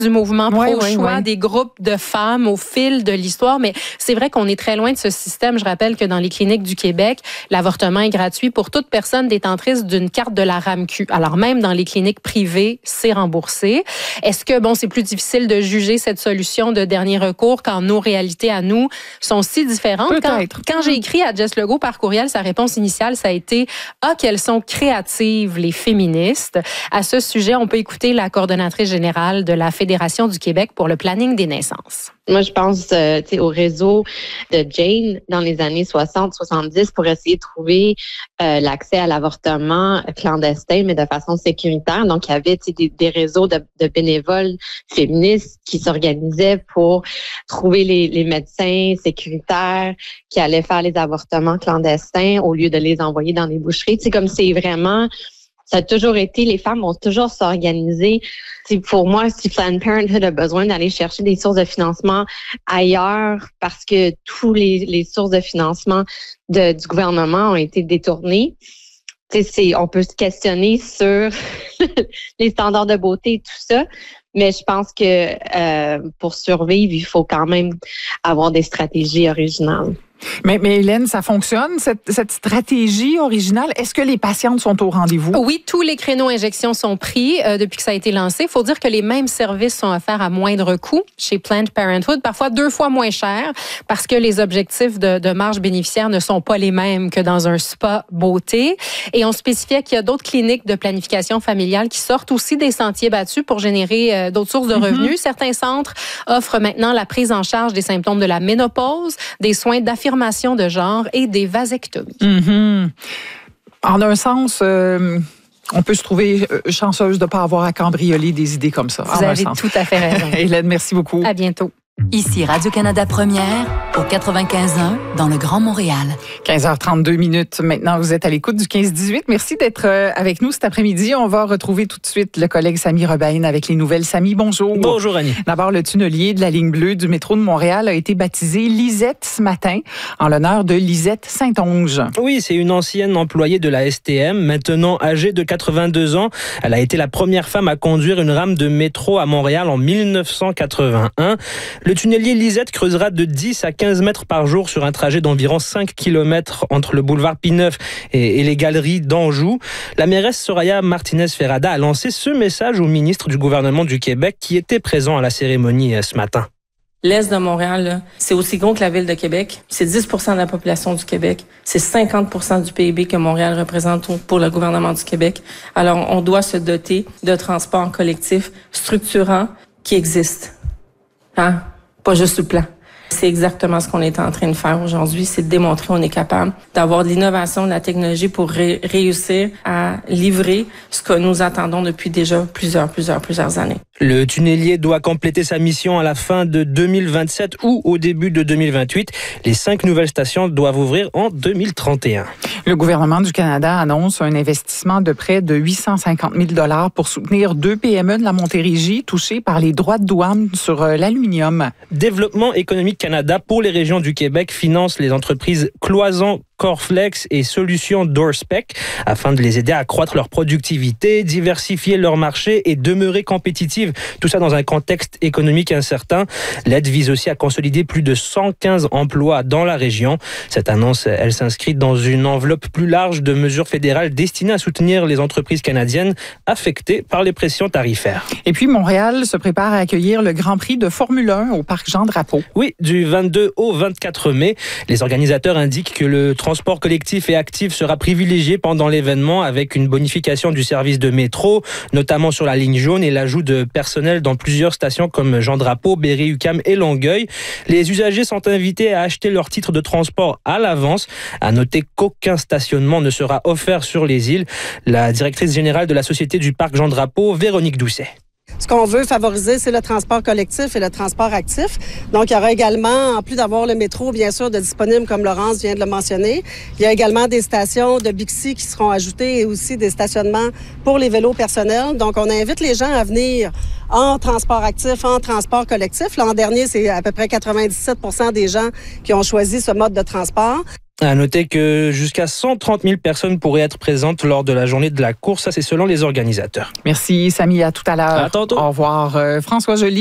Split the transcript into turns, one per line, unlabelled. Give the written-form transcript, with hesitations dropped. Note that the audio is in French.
du mouvement pro-choix,
oui.
des groupes de femmes au fil de l'histoire, mais c'est vrai qu'on est très loin de ce système. Je rappelle que dans les cliniques du Québec, l'avortement est gratuit pour toute personne détentrice d'une carte de la RAMQ. Alors même dans les cliniques privées, c'est remboursé. Est-ce que, c'est plus difficile de juger cette solution de dernier recours quand nos réalités à nous sont si différentes?
Peut-être.
Quand j'ai écrit à Jess Legault par courriel, sa réponse initiale, ça a été « Ah, qu'elles sont créatives, les féministes ». À ce sujet, on peut écouter la coordonnatrice générale de la Fédération du Québec pour le planning des naissances.
Moi, je pense au réseau de Jane dans les années 60-70 pour essayer de trouver l'accès à l'avortement clandestin, mais de façon sécuritaire. Donc, il y avait des réseaux de bénévoles féministes qui s'organisaient pour trouver les médecins sécuritaires qui allaient faire les avortements clandestins au lieu de les envoyer dans les boucheries. Comme c'est vraiment... Ça a toujours été, les femmes vont toujours s'organiser. Pour moi, si Planned Parenthood a besoin d'aller chercher des sources de financement ailleurs parce que tous les sources de financement du gouvernement ont été détournées, on peut se questionner sur les standards de beauté et tout ça. Mais je pense que pour survivre, il faut quand même avoir des stratégies originales.
Mais Hélène, ça fonctionne, cette stratégie originale? Est-ce que les patientes sont au rendez-vous?
Oui, tous les créneaux injections sont pris depuis que ça a été lancé. Il faut dire que les mêmes services sont offerts à moindre coût chez Planned Parenthood, parfois 2 fois moins cher, parce que les objectifs de marge bénéficiaire ne sont pas les mêmes que dans un spa beauté. Et on spécifiait qu'il y a d'autres cliniques de planification familiale qui sortent aussi des sentiers battus pour générer d'autres sources de revenus. Certains centres offrent maintenant la prise en charge des symptômes de la ménopause, des soins d'affirmation de genre et des vasectomies.
En un sens, on peut se trouver chanceuse de ne pas avoir à cambrioler des idées comme ça.
Vous avez tout à fait raison.
Hélène, merci beaucoup.
À bientôt.
Ici Radio-Canada Première, au 95.1, dans le Grand Montréal.
15h32. Maintenant, vous êtes à l'écoute du 15-18. Merci d'être avec nous cet après-midi. On va retrouver tout de suite le collègue Samy Rebahine avec les nouvelles. Samy, bonjour.
Bonjour, Annie.
D'abord, le tunnelier de la ligne bleue du métro de Montréal a été baptisé Lisette ce matin, en l'honneur de Lisette Saint-Onge.
Oui, c'est une ancienne employée de la STM, maintenant âgée de 82 ans. Elle a été la première femme à conduire une rame de métro à Montréal en 1981. Le tunnelier Lisette creusera de 10 à 15 mètres par jour sur un trajet d'environ 5 km entre le boulevard Pie-IX et les galeries d'Anjou. La mairesse Soraya Martinez-Ferrada a lancé ce message au ministre du gouvernement du Québec qui était présent à la cérémonie ce matin.
L'Est de Montréal, là, c'est aussi gros que la ville de Québec. C'est 10% de la population du Québec. C'est 50% du PIB que Montréal représente pour le gouvernement du Québec. Alors, on doit se doter de transports collectifs structurants qui existent. Pas juste le plan. C'est exactement ce qu'on est en train de faire aujourd'hui, c'est de démontrer qu'on est capable d'avoir de l'innovation, de la technologie pour réussir à livrer ce que nous attendons depuis déjà plusieurs années.
Le tunnelier doit compléter sa mission à la fin de 2027 ou au début de 2028. Les 5 nouvelles stations doivent ouvrir en 2031.
Le gouvernement du Canada annonce un investissement de près de 850 000 $ pour soutenir 2 PME de la Montérégie touchées par les droits de douane sur l'aluminium.
Développement économique Canada pour les régions du Québec finance les entreprises Cloison, Coreflex et Solutions Doorspec afin de les aider à accroître leur productivité, diversifier leur marché et demeurer compétitives. Tout ça dans un contexte économique incertain. L'aide vise aussi à consolider plus de 115 emplois dans la région. Cette annonce, elle s'inscrit dans une enveloppe plus large de mesures fédérales destinées à soutenir les entreprises canadiennes affectées par les pressions tarifaires.
Et puis, Montréal se prépare à accueillir le Grand Prix de Formule 1 au Parc Jean-Drapeau.
Oui, du 22 au 24 mai. Les organisateurs indiquent que le transport collectif et actif sera privilégié pendant l'événement avec une bonification du service de métro, notamment sur la ligne jaune et l'ajout de personnel dans plusieurs stations comme Jean-Drapeau, Berry-UQAM et Longueuil. Les usagers sont invités à acheter leur titre de transport à l'avance. À noter qu'aucun stationnement ne sera offert sur les îles. La directrice générale de la Société du Parc Jean-Drapeau, Véronique Doucet.
Ce qu'on veut favoriser, c'est le transport collectif et le transport actif. Donc, il y aura également, en plus d'avoir le métro, bien sûr, de disponible, comme Laurence vient de le mentionner, il y a également des stations de Bixi qui seront ajoutées et aussi des stationnements pour les vélos personnels. Donc, on invite les gens à venir en transport actif, en transport collectif. L'an dernier, c'est à peu près 97% des gens qui ont choisi ce mode de transport.
À noter que jusqu'à 130 000 personnes pourraient être présentes lors de la journée de la course. Ça, c'est selon les organisateurs.
Merci, Samy. À tout à l'heure.
À tantôt.
Au revoir. François Joly.